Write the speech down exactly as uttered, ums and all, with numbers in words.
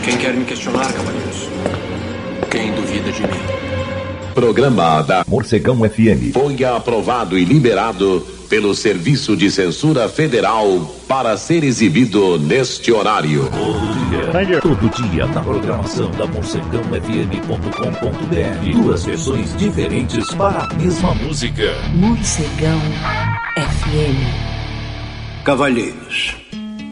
Quem quer me questionar, cavalheiros? Quem duvida de mim? Programa da Morcegão F M foi aprovado e liberado pelo Serviço de Censura Federal para ser exibido neste horário. Todo dia, todo dia na programação da morcegão f m ponto com ponto b r. Duas versões diferentes para a mesma música. Morcegão F M. Cavalheiros,